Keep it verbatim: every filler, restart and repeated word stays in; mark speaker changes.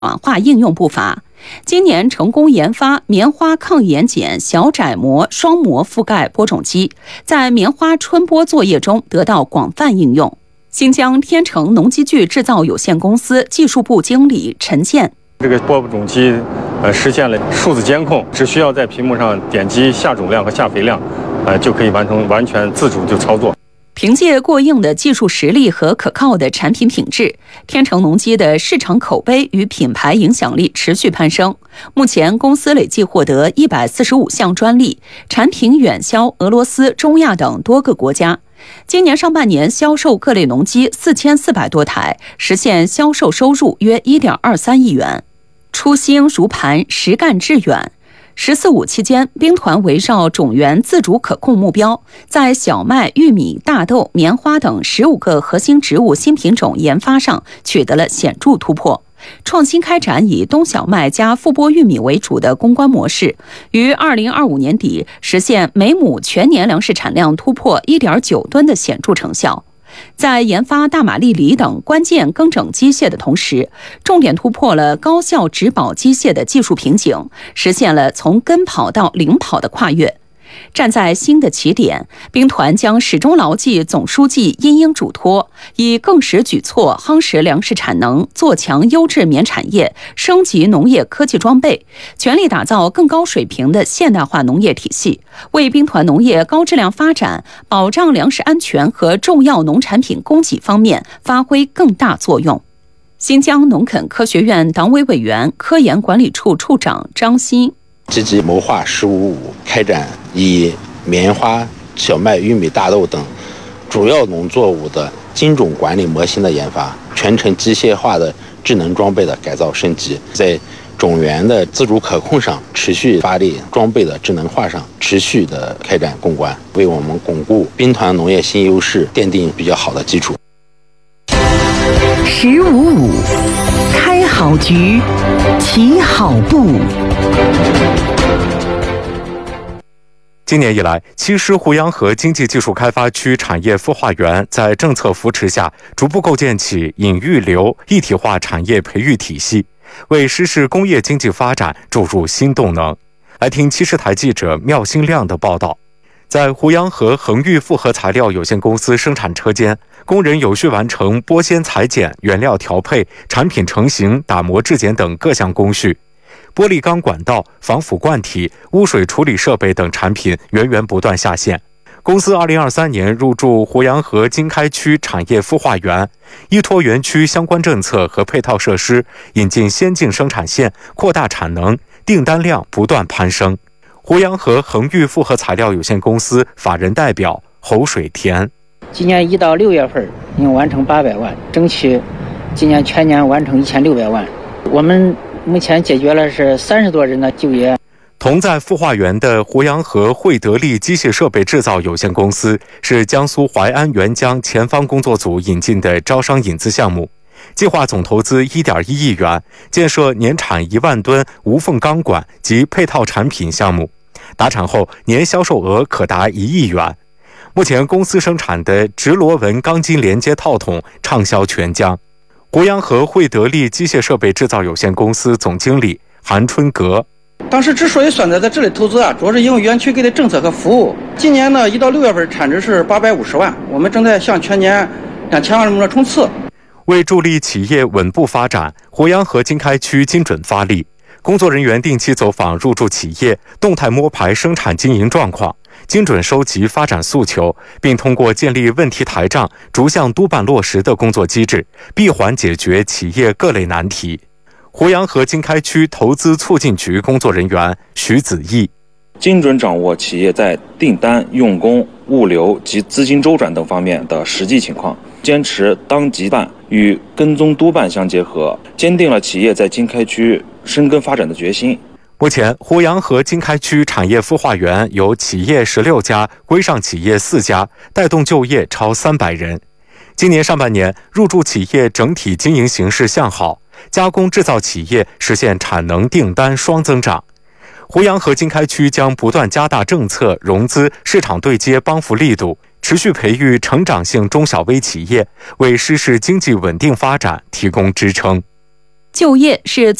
Speaker 1: 软化应用步伐。今年成功研发棉花抗盐碱小窄膜双膜覆盖播种机，在棉花春播作业中得到广泛应用。新疆天成农机具制造有限公司技术部经理陈建。
Speaker 2: 这个播种机呃实现了数字监控，只需要在屏幕上点击下种量和下肥量，呃就可以完成完全自主就操作。
Speaker 1: 凭借过硬的技术实力和可靠的产品品质，天成农机的市场口碑与品牌影响力持续攀升。目前，公司累计获得一百四十五项专利，产品远销俄罗斯、中亚等多个国家。今年上半年销售各类农机四千四百多台，实现销售收入约一点二三亿元。初心如磐，实干致远。十四五期间，兵团围绕种源自主可控目标，在小麦、玉米、大豆、棉花等十五个核心植物新品种研发上取得了显著突破。创新开展以冬小麦加复播玉米为主的攻关模式，于二零二五年底实现每亩全年粮食产量突破一点九吨的显著成效。在研发大马力犁等关键耕整机械的同时，重点突破了高效植保机械的技术瓶颈，实现了从跟跑到领跑的跨越。站在新的起点，兵团将始终牢记总书记殷英嘱托，以更实举措夯实粮食产能，做强优质棉产业，升级农业科技装备，全力打造更高水平的现代化农业体系，为兵团农业高质量发展、保障粮食安全和重要农产品供给方面发挥更大作用。新疆农垦科学院党委委员、科研管理处处长张鑫。
Speaker 3: 积极谋划十五五，开展以棉花、小麦、玉米、大豆等主要农作物的精种管理模型的研发，全程机械化的智能装备的改造升级，在种源的自主可控上持续发力，装备的智能化上持续的开展攻关，为我们巩固兵团农业新优势奠定比较好的基础。
Speaker 4: 十五五，开好局，起好步。
Speaker 5: 今年以来，七师胡杨河经济技术开发区产业孵化园在政策扶持下，逐步构建起引育留一体化产业培育体系，为实施工业经济发展注入新动能。来听七师台记者缪新亮的报道。在胡杨河恒裕复合材料有限公司生产车间，工人有序完成玻纤裁剪、原料调配、产品成型、打磨质检等各项工序。玻璃钢管道、防腐罐体、污水处理设备等产品源源不断下线。公司二零二三年入驻胡杨河经开区产业孵化园，依托园区相关政策和配套设施，引进先进生产线，扩大产能，订单量不断攀升。胡杨河恒裕复合材料有限公司法人代表侯水田：
Speaker 6: 今年一到六月份应完成八百万，争取今年全年完成一千六百万。我们目前解决了是三十多人的就业。
Speaker 5: 同在孵化园的胡杨河惠德利机械设备制造有限公司是江苏淮安沅江前方工作组引进的招商引资项目，计划总投资 一点一亿元，建设年产一万吨无缝钢管及配套产品项目，达产后年销售额可达一亿元。目前公司生产的直螺纹钢筋连接套筒畅销全疆。胡杨河惠德利机械设备制造有限公司总经理韩春阁：
Speaker 7: 当时之所以选择在这里投资啊，主要是因为园区给的政策和服务。今年呢，一到六月份产值是八百五十万，我们正在向全年两千万的目标冲刺。
Speaker 5: 为助力企业稳步发展，胡杨河经开区精准发力，工作人员定期走访入驻企业，动态摸排生产经营状况，精准收集发展诉求，并通过建立问题台账、逐项督办落实的工作机制，闭环解决企业各类难题。胡杨河经开区投资促进局工作人员徐子毅：
Speaker 8: 精准掌握企业在订单、用工、物流及资金周转等方面的实际情况，坚持当即办与跟踪督办相结合，坚定了企业在经开区深耕发展的决心。
Speaker 5: 目前，胡杨河经开区产业孵化园由企业十六家、规上企业四家，带动就业超三百人。今年上半年，入驻企业整体经营形势向好，加工制造企业实现产能订单双增长。胡杨河经开区将不断加大政策、融资、市场对接帮扶力度，持续培育成长性中小微企业，为实施经济稳定发展提供支撑。
Speaker 1: 就业是